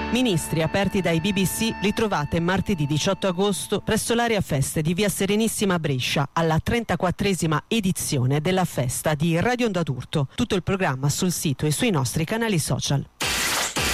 Ministri aperti dai BBC li trovate martedì 18 agosto presso l'area feste di Via Serenissima a Brescia alla 34esima edizione della festa di Radio Onda d'Urto. Tutto il programma sul sito e sui nostri canali social.